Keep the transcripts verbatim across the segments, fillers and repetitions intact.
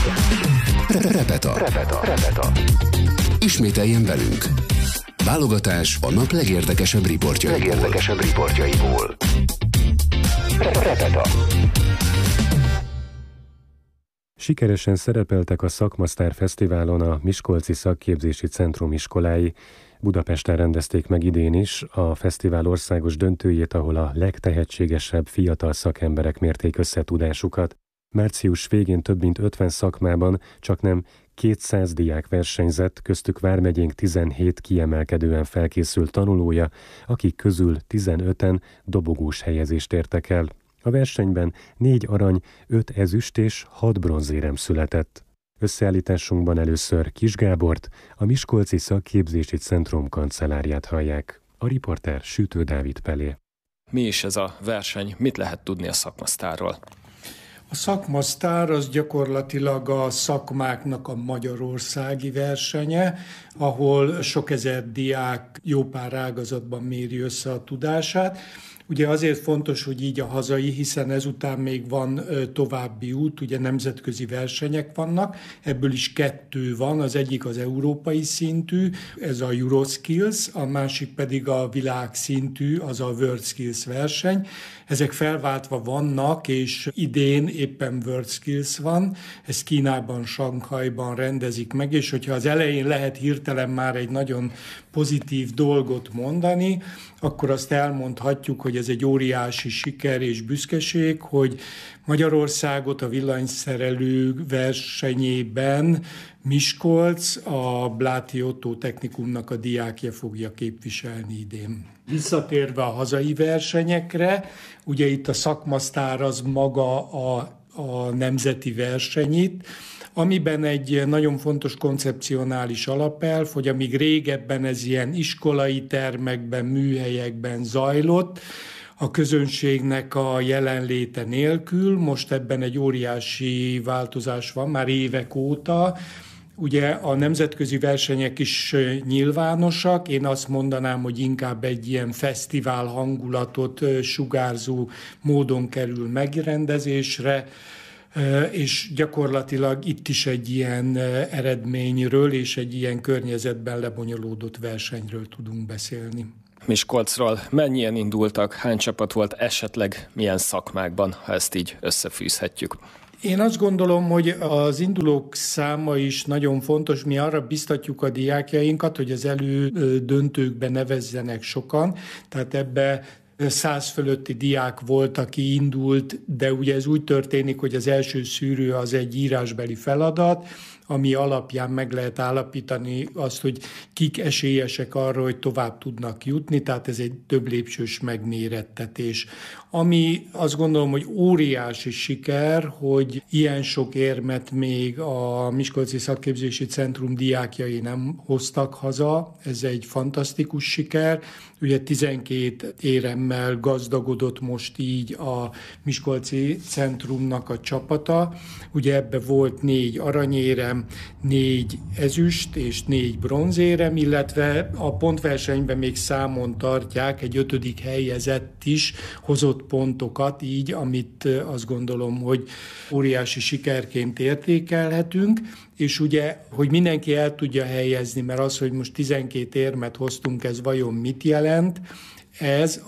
Repeta. Repeta. Repeta. Ismételjen velünk. Válogatás a nap legérdekesebb riportjaiból. Legérdekesebb riportjaiból. Repeta. Sikeresen szerepeltek a Szakmasztár Fesztiválon a Miskolci Szakképzési Centrum iskolái. Budapesten rendezték meg idén is a fesztivál országos döntőjét, ahol a legtehetségesebb fiatal szakemberek mérték össze tudásukat. Március végén több mint ötven szakmában csaknem kétszáz diák versenyzett, köztük vármegyénk tizenhét kiemelkedően felkészült tanulója, akik közül tizenöten dobogós helyezést értek el. A versenyben négy arany, öt ezüst és hat bronzérem született. Összeállításunkban először Kis Gábort, a Miskolci Szakképzési Centrum kancellárját hallják. A riporter Sütő Dávid Pelé. Mi is ez a verseny? Mit lehet tudni a Szakmasztárról? A Szakmasztár az gyakorlatilag a szakmáknak a magyarországi versenye, ahol sok ezer diák jó pár ágazatban méri össze a tudását. Ugye azért fontos, hogy így a hazai, hiszen ezután még van további út, ugye nemzetközi versenyek vannak, ebből is kettő van, az egyik az európai szintű, ez a Euroskills, a másik pedig a világszintű, az a WorldSkills verseny. Ezek felváltva vannak, és idén éppen WorldSkills van, ez Kínában, Sanghajban rendezik meg, és hogyha az elején lehet hirtelen már egy nagyon pozitív dolgot mondani, akkor azt elmondhatjuk, hogy ez egy óriási siker és büszkeség, hogy Magyarországot a villanyszerelő versenyében Miskolc, a Bláti Ottó Technikumnak a diákja fogja képviselni idén. Visszatérve a hazai versenyekre, ugye itt a Szakmasztár az maga a, a nemzeti versenyit, amiben egy nagyon fontos koncepcionális alapelv, hogy amíg régebben ez ilyen iskolai termekben, műhelyekben zajlott, a közönségnek a jelenléte nélkül, most ebben egy óriási változás van, már évek óta. Ugye a nemzetközi versenyek is nyilvánosak, én azt mondanám, hogy inkább egy ilyen fesztivál hangulatot sugárzó módon kerül megrendezésre, és gyakorlatilag itt is egy ilyen eredményről és egy ilyen környezetben lebonyolódott versenyről tudunk beszélni. Miskolcról mennyien indultak, hány csapat volt, esetleg milyen szakmákban, ha ezt így összefűzhetjük? Én azt gondolom, hogy az indulók száma is nagyon fontos. Mi arra biztatjuk a diákjainkat, hogy az elődöntőkbe nevezzenek sokan, tehát ebbe száz fölötti diák volt, aki indult, de ugye ez úgy történik, hogy az első szűrő az egy írásbeli feladat, ami alapján meg lehet állapítani azt, hogy kik esélyesek arra, hogy tovább tudnak jutni, tehát ez egy több lépcsős megmérettetés. Ami azt gondolom, hogy óriási siker, hogy ilyen sok érmet még a Miskolci Szakképzési Centrum diákjai nem hoztak haza, ez egy fantasztikus siker. Ugye tizenkét éremmel gazdagodott most így a Miskolci Centrumnak a csapata. Ugye ebbe volt négy aranyérem, négy ezüst és négy bronzérem, illetve a pontversenyben még számon tartják, egy ötödik helyezett is hozott pontokat így, amit azt gondolom, hogy óriási sikerként értékelhetünk, és ugye, hogy mindenki el tudja helyezni, mert az, hogy most tizenkét érmet hoztunk, ez vajon mit jelent? Ez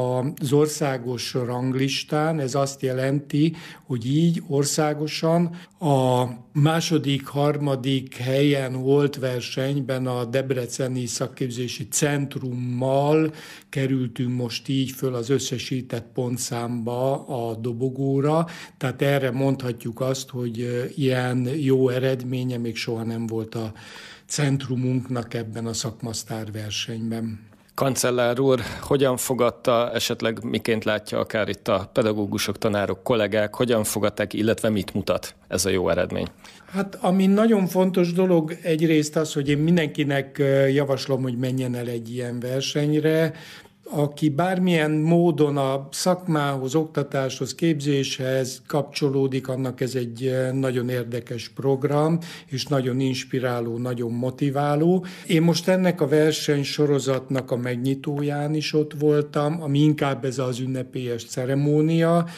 az országos ranglistán, ez azt jelenti, hogy így országosan a második, harmadik helyen volt versenyben a Debreceni Szakképzési Centrummal kerültünk most így föl az összesített pontszámba a dobogóra, tehát erre mondhatjuk azt, hogy ilyen jó eredménye még soha nem volt a centrumunknak ebben a Szakmasztár versenyben. Kancellár úr, hogyan fogadta, esetleg miként látja akár itt a pedagógusok, tanárok, kollégák, hogyan fogadták, illetve mit mutat ez a jó eredmény? Hát ami nagyon fontos dolog egyrészt az, hogy én mindenkinek javaslom, hogy menjen el egy ilyen versenyre, aki bármilyen módon a szakmához, oktatáshoz, képzéshez kapcsolódik, annak ez egy nagyon érdekes program, és nagyon inspiráló, nagyon motiváló. Én most ennek a versenysorozatnak a megnyitóján is ott voltam, ami inkább ez az ünnepélyes ceremónia,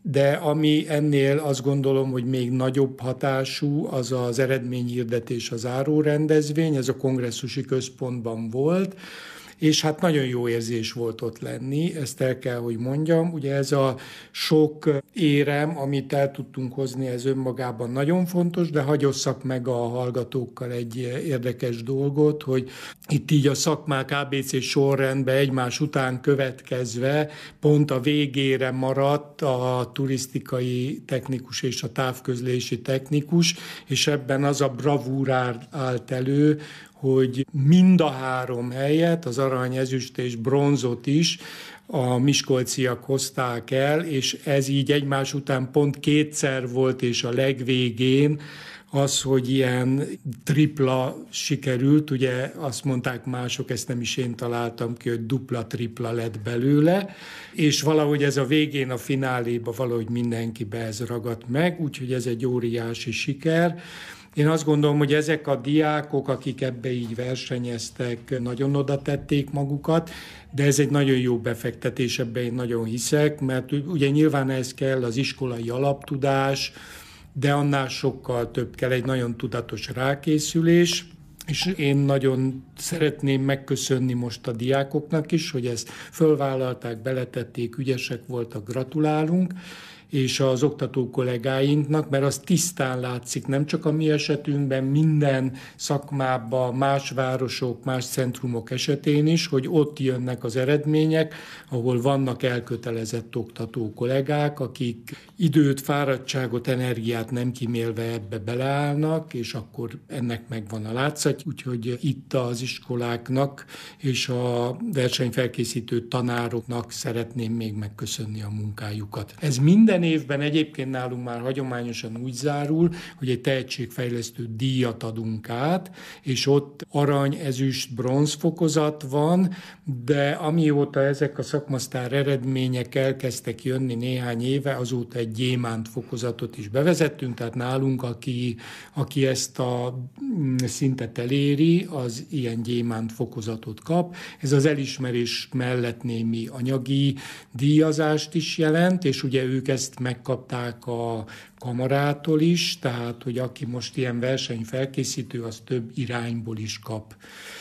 de ami ennél azt gondolom, hogy még nagyobb hatású, az az eredményhirdetés, az zárórendezvény, ez a kongresszusi központban volt, és hát nagyon jó érzés volt ott lenni, ezt el kell, hogy mondjam. Ugye ez a sok érem, amit el tudtunk hozni, ez önmagában nagyon fontos, de hadd osszak meg a hallgatókkal egy érdekes dolgot, hogy itt így a szakmák á bé cé sorrendben egymás után következve pont a végére maradt a turisztikai technikus és a távközlési technikus, és ebben az a bravúr állt elő, hogy mind a három helyet, az arany, ezüst és bronzot is a miskolciak hozták el, és ez így egymás után pont kétszer volt, és a legvégén az, hogy ilyen tripla sikerült, ugye azt mondták mások, ezt nem is én találtam ki, hogy dupla-tripla lett belőle, és valahogy ez a végén, a fináléba valahogy mindenkibe ez ragadt meg, úgyhogy ez egy óriási siker. Én azt gondolom, hogy ezek a diákok, akik ebbe így versenyeztek, nagyon oda tették magukat, de ez egy nagyon jó befektetés, ebbe én nagyon hiszek, mert ugye nyilván ez kell az iskolai alaptudás, de annál sokkal több kell, egy nagyon tudatos rákészülés, és én nagyon szeretném megköszönni most a diákoknak is, hogy ezt fölvállalták, beletették, ügyesek voltak, gratulálunk, és az oktató kollégáinknak, mert az tisztán látszik, nem csak a mi esetünkben, minden szakmában, más városok, más centrumok esetén is, hogy ott jönnek az eredmények, ahol vannak elkötelezett oktató kollégák, akik időt, fáradtságot, energiát nem kimélve ebbe beleállnak, és akkor ennek megvan a látszat, úgyhogy itt az iskoláknak és a versenyfelkészítő tanároknak szeretném még megköszönni a munkájukat. Ez minden évben egyébként nálunk már hagyományosan úgy zárul, hogy egy tehetségfejlesztő díjat adunk át, és ott arany, ezüst, bronz fokozat van, de amióta ezek a szakmasztár eredmények elkezdtek jönni néhány éve, azóta egy gyémánt fokozatot is bevezettünk, tehát nálunk, aki, aki ezt a szintet eléri, az ilyen gyémánt fokozatot kap. Ez az elismerés mellett némi anyagi díjazást is jelent, és ugye ők ezt megkapták a kamarától is, tehát, hogy aki most ilyen versenyfelkészítő, az több irányból is kap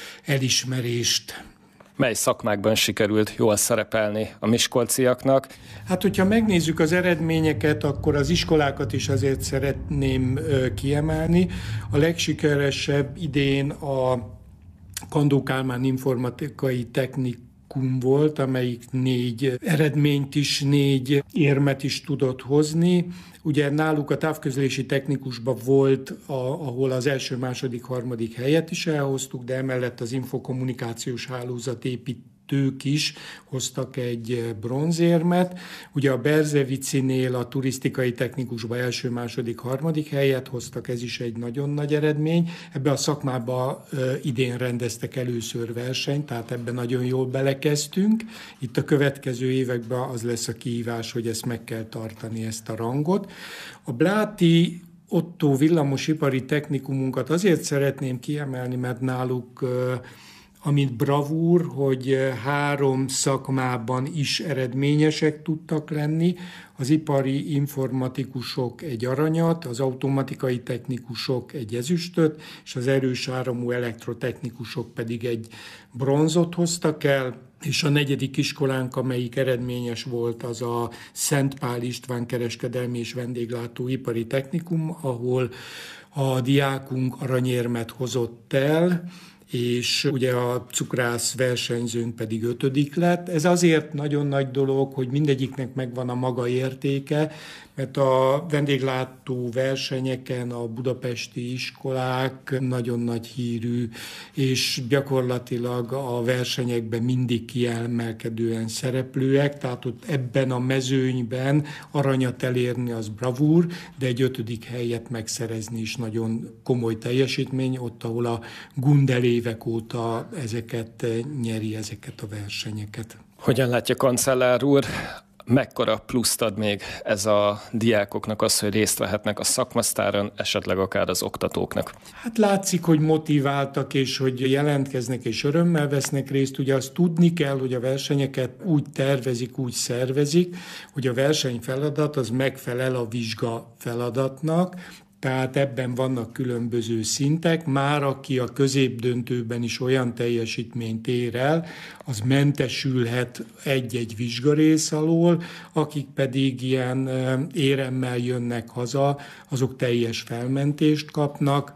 elismerést. Mely szakmákban sikerült jól szerepelni a miskolciaknak? Hát, hogyha megnézzük az eredményeket, akkor az iskolákat is azért szeretném kiemelni. A legsikeresebb idén a Kandó Kálmán informatikai technik volt, amelyik négy eredményt is, négy érmet is tudott hozni. Ugye náluk a távközlési technikusban volt, a, ahol az első, második, harmadik helyet is elhoztuk, de emellett az infokommunikációs hálózatépítők is hoztak egy bronzérmet. Ugye a Berzevicinél a turisztikai technikusban első, második, harmadik helyet hoztak, ez is egy nagyon nagy eredmény. Ebbe a szakmába idén rendeztek először versenyt, tehát ebben nagyon jól belekezdtünk. Itt a következő években az lesz a kihívás, hogy ezt meg kell tartani, ezt a rangot. A Bláti Otto villamosipari technikumunkat azért szeretném kiemelni, mert náluk amit bravúr, hogy három szakmában is eredményesek tudtak lenni. Az ipari informatikusok egy aranyat, az automatikai technikusok egy ezüstöt, és az erős áramú elektrotechnikusok pedig egy bronzot hoztak el. És a negyedik iskolánk, amelyik eredményes volt, az a Szent Pál István kereskedelmi és vendéglátóipari technikum, ahol a diákunk aranyérmet hozott el, és ugye a cukrász versenyzőnk pedig ötödik lett. Ez azért nagyon nagy dolog, hogy mindegyiknek megvan a maga értéke, mert a vendéglátó versenyeken a budapesti iskolák nagyon nagy hírű, és gyakorlatilag a versenyekben mindig kiemelkedően szereplőek, tehát ott ebben a mezőnyben aranyat elérni az bravúr, de egy ötödik helyet megszerezni is nagyon komoly teljesítmény, ott, ahol a Gundel évek óta ezeket nyeri, ezeket a versenyeket. Hogyan látja, kancellár úr? Mekkora pluszt ad még ez a diákoknak az, hogy részt vehetnek a szakmasztáron, esetleg akár az oktatóknak? Hát látszik, hogy motiváltak, és hogy jelentkeznek, és örömmel vesznek részt. Ugye azt tudni kell, hogy a versenyeket úgy tervezik, úgy szervezik, hogy a versenyfeladat az megfelel a vizsga feladatnak, tehát ebben vannak különböző szintek. Már aki a középdöntőben is olyan teljesítményt ér el, az mentesülhet egy-egy vizsgarész alól, akik pedig ilyen éremmel jönnek haza, azok teljes felmentést kapnak.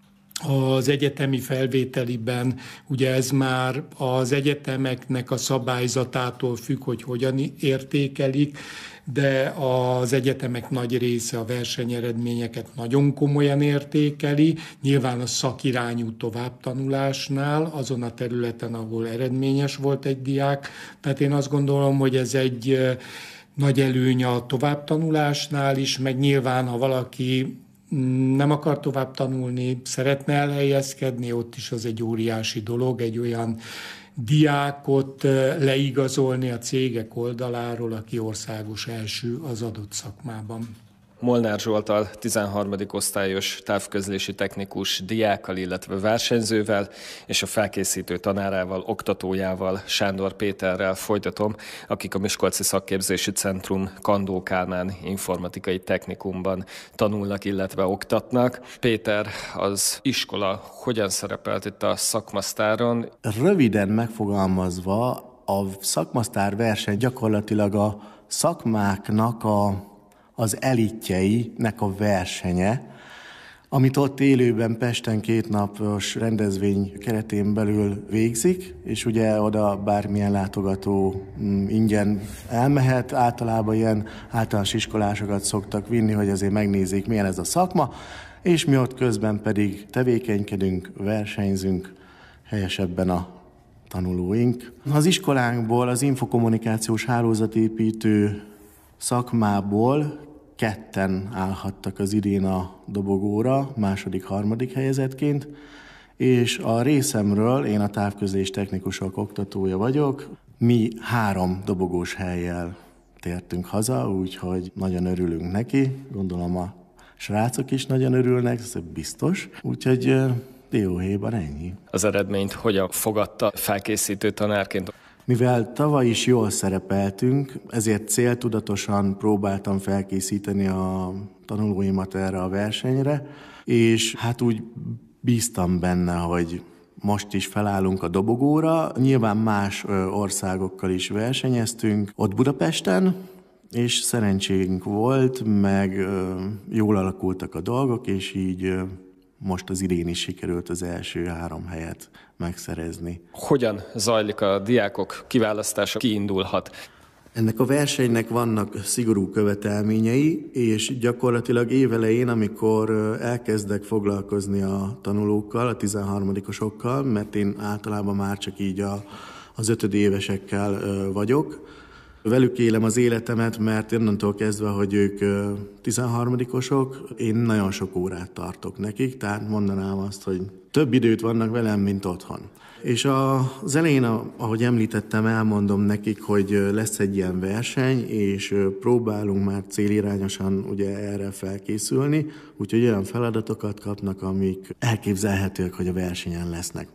Az egyetemi felvételiben ugye ez már az egyetemeknek a szabályzatától függ, hogy hogyan értékelik, de az egyetemek nagy része a versenyeredményeket nagyon komolyan értékeli, nyilván a szakirányú továbbtanulásnál, azon a területen, ahol eredményes volt egy diák. Tehát én azt gondolom, hogy ez egy nagy előny a továbbtanulásnál is, meg nyilván, ha valaki nem akar tovább tanulni, szeretne elhelyezkedni, ott is az egy óriási dolog, egy olyan diákot leigazolni a cégek oldaláról, aki országos első az adott szakmában. Molnár Zsolttal, tizenharmadik osztályos távközlési technikus diákkal, illetve versenyzővel, és a felkészítő tanárával, oktatójával, Sándor Péterrel folytatom, akik a Miskolci Szakképzési Centrum Kandó Kálmán informatikai technikumban tanulnak, illetve oktatnak. Péter, az iskola hogyan szerepelt itt a szakmasztáron? Röviden megfogalmazva, a szakmasztár verseny gyakorlatilag a szakmáknak a az elitjeinek a versenye, amit ott élőben Pesten két napos rendezvény keretén belül végzik, és ugye oda bármilyen látogató ingyen elmehet. Általában ilyen általános iskolásokat szoktak vinni, hogy azért megnézzék, milyen ez a szakma, és mi ott közben pedig tevékenykedünk, versenyzünk, helyesebben a tanulóink. Az iskolánkból az infokommunikációs hálózatépítő szakmából ketten állhattak az idén a dobogóra, második, harmadik helyezettként, és a részemről, én a távközlés technikusok oktatója vagyok, mi három dobogós helyjel tértünk haza, úgyhogy nagyon örülünk neki, gondolom a srácok is nagyon örülnek, ez biztos, úgyhogy dióhéjban ennyi. Az eredményt hogyan fogadta felkészítő tanárként? Mivel tavaly is jól szerepeltünk, ezért céltudatosan próbáltam felkészíteni a tanulóimat erre a versenyre, és hát úgy bíztam benne, hogy most is felállunk a dobogóra. Nyilván más országokkal is versenyeztünk ott Budapesten, és szerencsénk volt, meg jól alakultak a dolgok, és így most az idén is sikerült az első három helyet megszerezni. Hogyan zajlik a diákok kiválasztása, ki indulhat? Ennek a versenynek vannak szigorú követelményei, és gyakorlatilag évelején, amikor elkezdek foglalkozni a tanulókkal, a tizenharmadikosokkal, mert én általában már csak így a, az ötödévesekkel vagyok, velük élem az életemet, mert onnantól kezdve, hogy ők tizenharmadikosok, én nagyon sok órát tartok nekik, tehát mondanám azt, hogy több időt vannak velem, mint otthon. És az elején, ahogy említettem, elmondom nekik, hogy lesz egy ilyen verseny, és próbálunk már célirányosan ugye erre felkészülni, úgyhogy olyan feladatokat kapnak, amik elképzelhetőek, hogy a versenyen lesznek.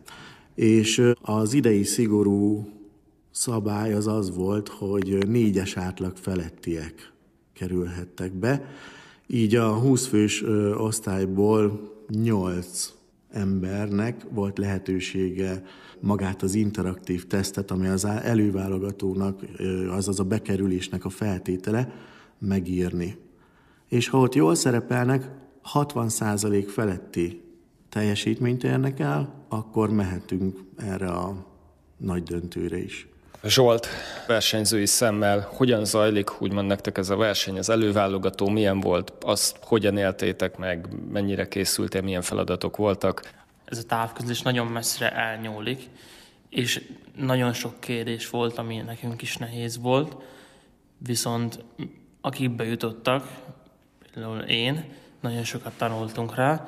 És az idei szigorú szabály az az volt, hogy négyes átlag felettiek kerülhettek be. Így a húsz fős osztályból nyolc embernek volt lehetősége magát az interaktív tesztet, ami az előválogatónak, azaz a bekerülésnek a feltétele, megírni. És ha ott jól szerepelnek, hatvan százalék feletti teljesítményt érnek el, akkor mehetünk erre a nagy döntőre is. Zsolt, versenyzői szemmel hogyan zajlik, úgymond nektek ez a verseny, az előválogató milyen volt, azt hogyan éltétek meg, mennyire készültél, milyen feladatok voltak? Ez a távközlés nagyon messzire elnyúlik, és nagyon sok kérdés volt, ami nekünk is nehéz volt, viszont akik bejutottak, például én, nagyon sokat tanultunk rá,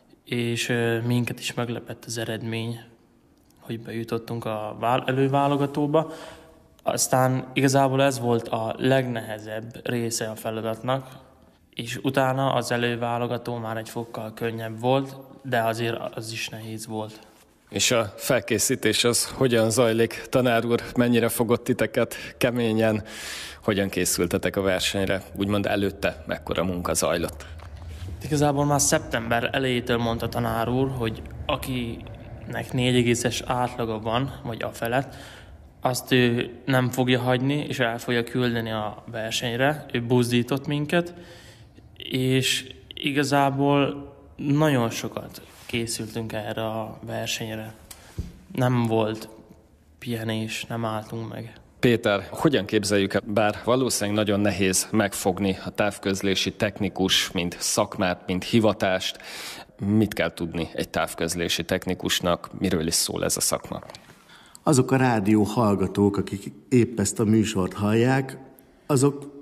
és minket is meglepett az eredmény, hogy bejutottunk a előválogatóba. Aztán igazából ez volt a legnehezebb része a feladatnak, és utána az előválogató már egy fokkal könnyebb volt, de azért az is nehéz volt. És a felkészítés az hogyan zajlik? Tanár úr, mennyire fogott titeket keményen? Hogyan készültetek a versenyre? Úgymond előtte mekkora munka zajlott? Igazából már szeptember elejétől mondta tanár úr, hogy akinek négy egészes átlaga van, vagy a felett, azt ő nem fogja hagyni, és el fogja küldeni a versenyre. Ő buzdított minket, és igazából nagyon sokat készültünk erre a versenyre. Nem volt pihenés, nem álltunk meg. Péter, hogyan képzeljük el, bár valószínűleg nagyon nehéz megfogni a távközlési technikus, mint szakmát, mint hivatást, mit kell tudni egy távközlési technikusnak, miről is szól ez a szakma? Azok a rádió hallgatók, akik épp ezt a műsort hallják, azok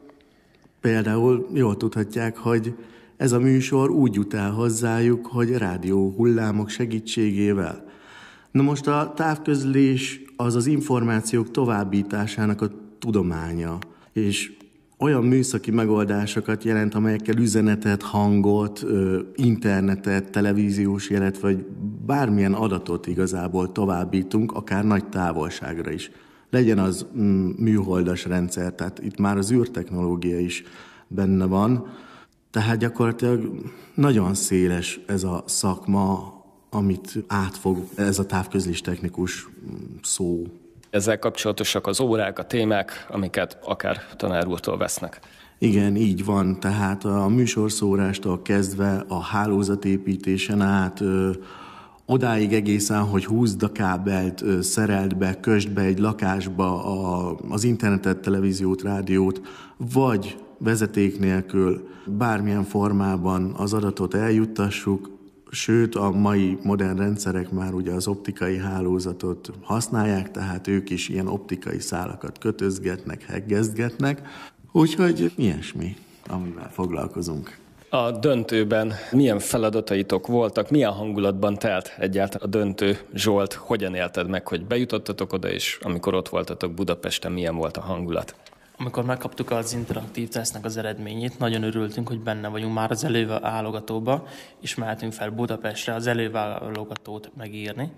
például jól tudhatják, hogy ez a műsor úgy jut el hozzájuk, hogy rádió hullámok segítségével. Na most a távközlés az az információk továbbításának a tudománya, és olyan műszaki megoldásokat jelent, amelyekkel üzenetet, hangot, internetet, televíziós jelet, vagy bármilyen adatot igazából továbbítunk, akár nagy távolságra is. Legyen az műholdas rendszer, tehát itt már az űrtechnológia is benne van. Tehát gyakorlatilag nagyon széles ez a szakma, amit átfog ez a távközlés technikus szó. Ezzel kapcsolatosak az órák, a témák, amiket akár tanár úrtól vesznek. Igen, így van. Tehát a műsorszórástól kezdve a hálózatépítésen át, ö, odáig egészen, hogy húzd a kábelt, ö, szereld be, kösd be egy lakásba a, az internetet, televíziót, rádiót, vagy vezeték nélkül bármilyen formában az adatot eljuttassuk, sőt, a mai modern rendszerek már ugye az optikai hálózatot használják, tehát ők is ilyen optikai szálakat kötözgetnek, heggezgetnek, úgyhogy ilyesmi, amivel foglalkozunk. A döntőben milyen feladataitok voltak, milyen hangulatban telt egyáltalán a döntő? Zsolt, hogyan élted meg, hogy bejutottatok oda, és amikor ott voltatok Budapesten, milyen volt a hangulat? Amikor megkaptuk az interaktív tesztnek az eredményét, nagyon örültünk, hogy benne vagyunk már az előválogatóba, és mehetünk fel Budapestre az előválogatót megírni.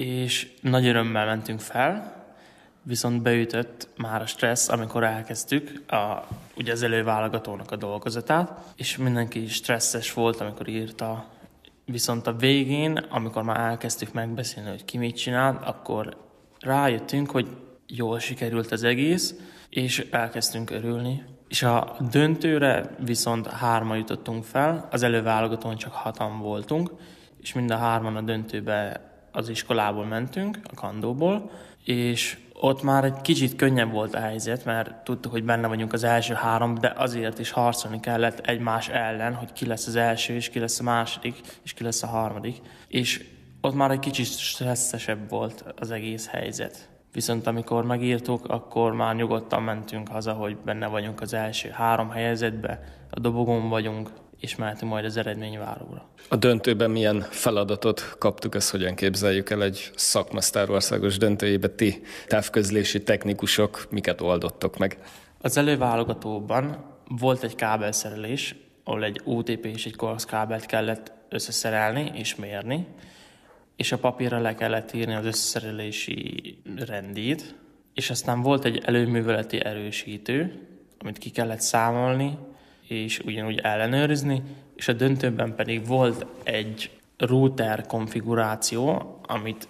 És nagy örömmel mentünk fel, viszont beütött már a stressz, amikor elkezdtük a, ugye az előválogatónak a dolgozatát, és mindenki stresszes volt, amikor írta. Viszont a végén, amikor már elkezdtük megbeszélni, hogy ki mit csinál, akkor rájöttünk, hogy jól sikerült az egész, és elkezdtünk örülni. És a döntőre viszont hárman jutottunk fel, az előválogatón csak hatan voltunk, és mind a hárman a döntőbe az iskolából mentünk, a kandóból, és ott már egy kicsit könnyebb volt a helyzet, mert tudtuk, hogy benne vagyunk az első három, de azért is harcolni kellett egymás ellen, hogy ki lesz az első, és ki lesz a második, és ki lesz a harmadik. És ott már egy kicsit stresszesebb volt az egész helyzet. Viszont amikor megírtuk, akkor már nyugodtan mentünk haza, hogy benne vagyunk az első három helyezetbe, a dobogón vagyunk, és mehetünk majd az eredményváróra. A döntőben milyen feladatot kaptuk, ezt hogyan képzeljük el egy szakmasztár országos döntőjébe? Ti, távközlési technikusok, miket oldottok meg? Az előválogatóban volt egy kábelszerelés, ahol egy o té pé és egy coax kábelt kellett összeszerelni és mérni, és a papírra le kellett írni az összeszerelési rendét, és aztán volt egy előműveleti erősítő, amit ki kellett számolni, és ugyanúgy ellenőrizni, és a döntőben pedig volt egy router konfiguráció, amit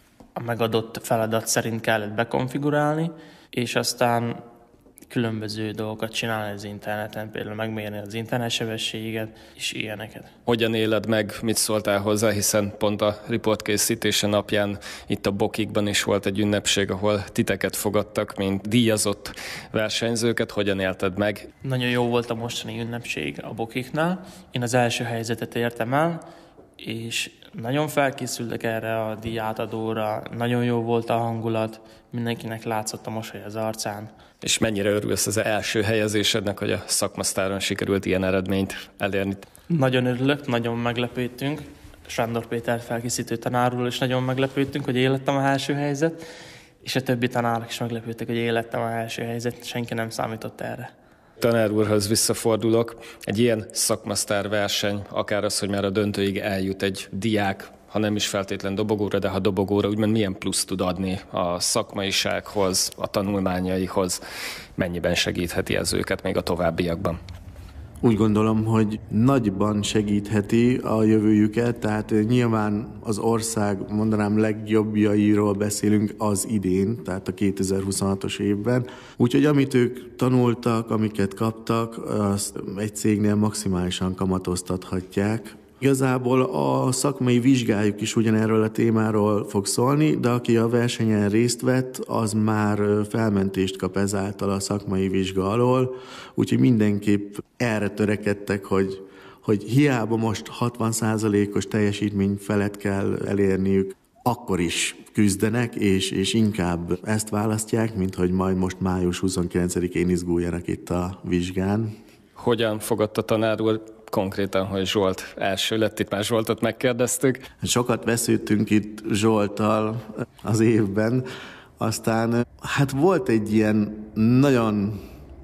a megadott feladat szerint kellett bekonfigurálni, és aztán különböző dolgokat csinálni az interneten, például megmérni az internetsebességet, és ilyeneket. Hogyan éled meg, mit szóltál hozzá, hiszen pont a riportkészítése napján itt a Bokikban is volt egy ünnepség, ahol titeket fogadtak, mint díjazott versenyzőket. Hogyan élted meg? Nagyon jó volt a mostani ünnepség a Bokiknál. Én az első helyzetet értem el, és nagyon felkészültek erre a díjátadóra, nagyon jó volt a hangulat, mindenkinek látszott a mosoly az arcán. És mennyire örülsz az első helyezésednek, hogy a szakmasztáron sikerült ilyen eredményt elérni? Nagyon örülök, nagyon meglepődtünk. Sándor Péter felkészítő tanárról is nagyon meglepődtünk, hogy élettem a első helyzet, és a többi tanárok is meglepődtek, hogy én lettem az első helyzet, senki nem számított erre. Tanár úrhoz visszafordulok. Egy ilyen szakmasztár verseny, akár az, hogy már a döntőig eljut egy diák, ha nem is feltétlen dobogóra, de ha dobogóra, úgymond milyen plusz tud adni a szakmaisághoz, a tanulmányaihoz, mennyiben segítheti ez őket még a továbbiakban? Úgy gondolom, hogy nagyban segítheti a jövőjüket, tehát nyilván az ország, mondanám, legjobbjairól beszélünk az idén, tehát a kétezer-huszonhatos évben. Úgyhogy amit ők tanultak, amiket kaptak, azt egy cégnél maximálisan kamatoztathatják. Igazából a szakmai vizsgájuk is ugyanerről a témáról fog szólni, de aki a versenyen részt vett, az már felmentést kap ezáltal a szakmai vizsga alól, úgyhogy mindenképp erre törekedtek, hogy, hogy hiába most hatvan százalékos teljesítmény felett kell elérniük, akkor is küzdenek, és, és inkább ezt választják, mint hogy majd most május huszonkilencedikén izguljanak itt a vizsgán. Hogyan fogadta tanár úr konkrétan, hogy Zsolt első lett? Itt már Zsoltot megkérdeztük. Sokat vesződtünk itt Zsolttal az évben, aztán hát volt egy ilyen nagyon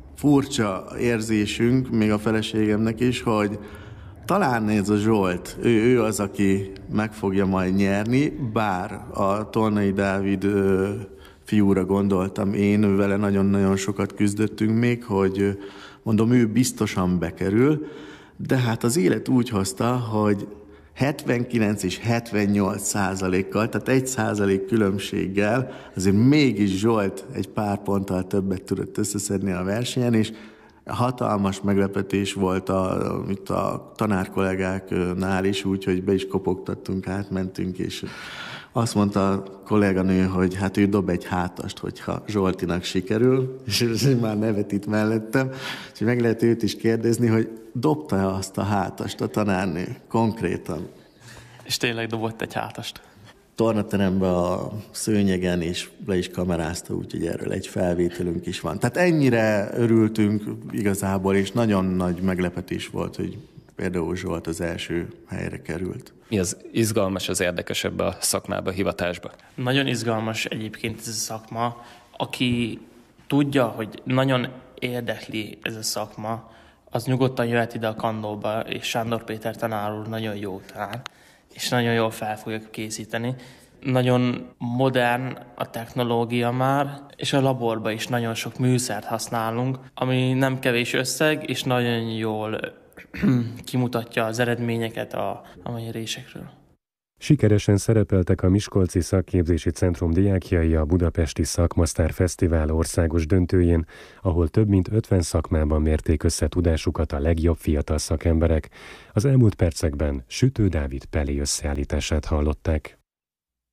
furcsa érzésünk, még a feleségemnek is, hogy talán ez a Zsolt, ő, ő az, aki meg fogja majd nyerni, bár a Tolnai Dávid ö, fiúra gondoltam én, vele nagyon-nagyon sokat küzdöttünk még, hogy mondom, ő biztosan bekerül, de hát az élet úgy hozta, hogy hetvenkilenc és hetvennyolc százalékkal, tehát egy százalék különbséggel azért mégis Zsolt egy pár ponttal többet tudott összeszedni a versenyen, és hatalmas meglepetés volt a, itt a tanárkollégáknál is, úgyhogy be is kopogtattunk, átmentünk, és azt mondta a kolléganő, hogy hát ő dob egy hátast, hogyha Zsoltinak sikerül, és már nevet itt mellettem, és meg lehet őt is kérdezni, hogy dobta-e azt a hátast a tanárnő konkrétan. És tényleg dobott egy hátast. Tornateremben a szőnyegen, és le is kamerázta, úgyhogy erről egy felvételünk is van. Tehát ennyire örültünk igazából, és nagyon nagy meglepetés volt, hogy például Zsolt az első helyre került. Mi az izgalmas, az érdekes ebbe a szakmába, a hivatásba? Nagyon izgalmas egyébként ez a szakma. Aki tudja, hogy nagyon érdekli ez a szakma, az nyugodtan jöhet ide a Kandóba, és Sándor Péter tanár úr nagyon jó tanár, és nagyon jól fel fogja készíteni. Nagyon modern a technológia már, és a laborban is nagyon sok műszert használunk, ami nem kevés összeg, és nagyon jól kimutatja az eredményeket a, a mérésekről. Sikeresen szerepeltek a Miskolci Szakképzési Centrum diákjai a Budapesti Szakmasztár Fesztivál országos döntőjén, ahol több mint ötven szakmában mérték össze tudásukat a legjobb fiatal szakemberek. Az elmúlt percekben Sütő Dávid Peli összeállítását hallották.